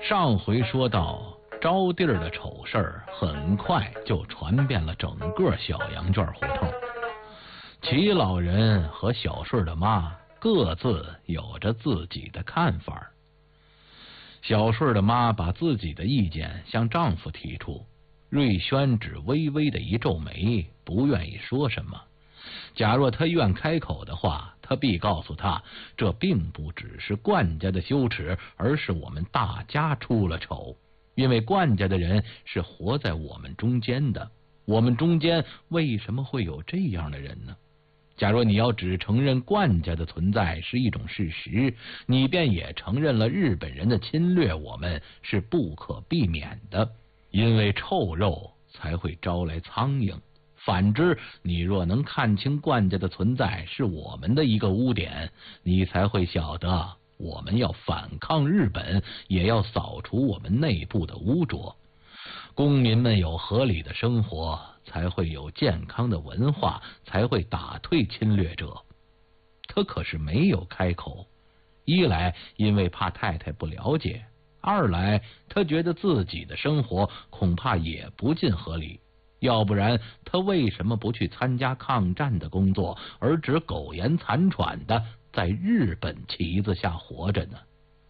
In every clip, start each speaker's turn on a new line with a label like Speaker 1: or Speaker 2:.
Speaker 1: 上回说到，招娣儿的丑事儿很快就传遍了整个小羊圈胡同。齐老人和小顺的妈各自有着自己的看法。小顺的妈把自己的意见向丈夫提出，瑞轩只微微的一皱眉，不愿意说什么。假若他愿开口的话，他必告诉他，这并不只是冠家的羞耻，而是我们大家出了丑。因为冠家的人是活在我们中间的，我们中间为什么会有这样的人呢？假若你要只承认冠家的存在是一种事实，你便也承认了日本人的侵略我们是不可避免的，因为臭肉才会招来苍蝇。反之，你若能看清冠家的存在是我们的一个污点，你才会晓得我们要反抗日本，也要扫除我们内部的污浊。公民们有合理的生活，才会有健康的文化，才会打退侵略者。他可是没有开口，一来因为怕太太不了解，二来他觉得自己的生活恐怕也不尽合理。要不然他为什么不去参加抗战的工作，而只苟延残喘的在日本旗子下活着呢？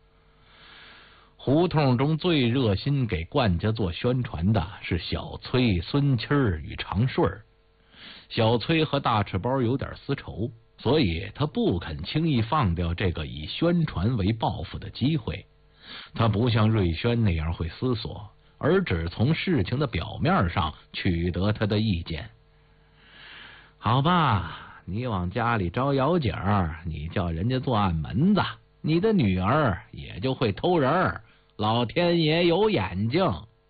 Speaker 1: 胡同中最热心给冠家做宣传的是小崔、孙七儿与长顺儿。小崔和大赤包有点私仇，所以他不肯轻易放掉这个以宣传为报复的机会。他不像瑞轩那样会思索，而只从事情的表面上取得他的意见。好吧，你往家里招摇景儿，你叫人家做暗门子，你的女儿也就会偷人儿。老天爷有眼睛。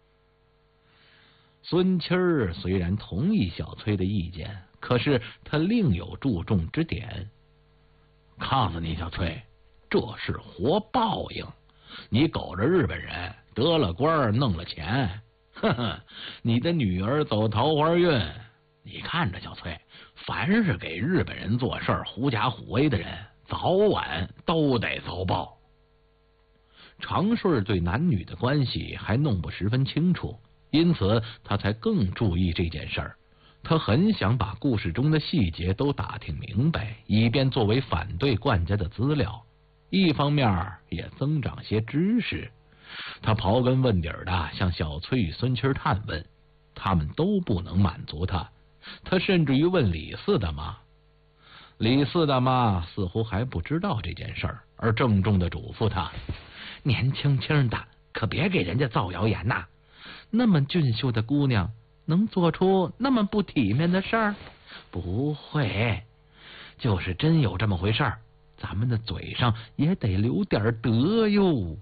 Speaker 1: 孙七儿虽然同意小崔的意见，可是他另有注重之点。告诉你，小崔，这是活报应。你苟着日本人，得了官，弄了钱，呵呵，你的女儿走桃花运。你看着，小崔，凡是给日本人做事狐假虎威的人，早晚都得遭报。长顺对男女的关系还弄不十分清楚，因此他才更注意这件事儿。他很想把故事中的细节都打听明白，以便作为反对冠家的资料，一方面也增长些知识。他刨根问底的向小崔与孙七探问，他们都不能满足他。他甚至于问李四大妈，李四大妈似乎还不知道这件事儿，而郑重的嘱咐他，年轻轻的可别给人家造谣言呐！那么俊秀的姑娘能做出那么不体面的事儿？不会，就是真有这么回事儿，咱们的嘴上也得留点德哟。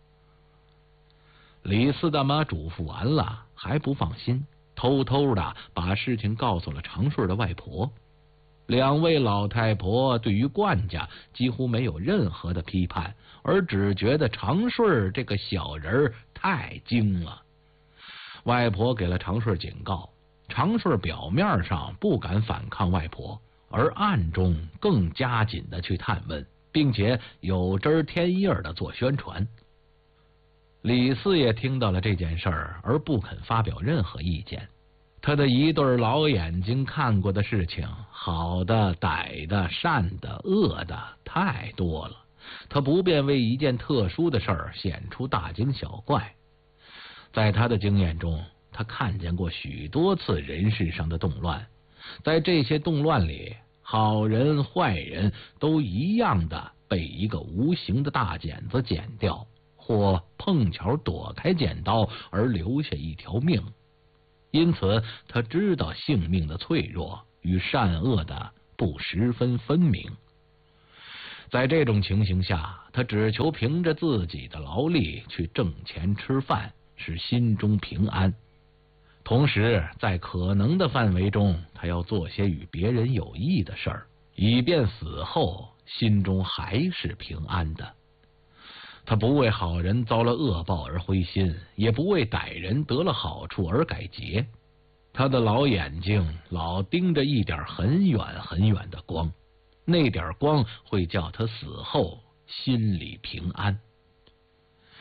Speaker 1: 李四大妈嘱咐完了还不放心，偷偷的把事情告诉了长顺的外婆。两位老太婆对于冠家几乎没有任何的批判，而只觉得长顺这个小人太精了。外婆给了长顺警告，长顺表面上不敢反抗外婆，而暗中更加紧的去探问，并且有针添叶的做宣传。李四也听到了这件事儿，而不肯发表任何意见。他的一对老眼睛看过的事情，好的、歹的、善的、恶的太多了，他不便为一件特殊的事儿显出大惊小怪。在他的经验中，他看见过许多次人事上的动乱，在这些动乱里，好人坏人都一样的被一个无形的大剪子剪掉，或碰巧躲开剪刀而留下一条命。因此他知道性命的脆弱与善恶的不十分分明。在这种情形下，他只求凭着自己的劳力去挣钱吃饭，使心中平安。同时在可能的范围中，他要做些与别人有益的事儿，以便死后心中还是平安的。他不为好人遭了恶报而灰心，也不为歹人得了好处而改节。他的老眼睛老盯着一点很远很远的光，那点光会叫他死后心里平安。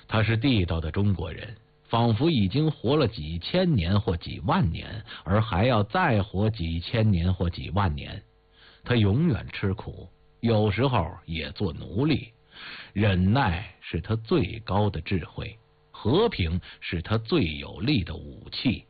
Speaker 1: 他是地道的中国人，仿佛已经活了几千年或几万年，而还要再活几千年或几万年。他永远吃苦，有时候也做奴隶。忍耐是他最高的智慧，和平是他最有力的武器。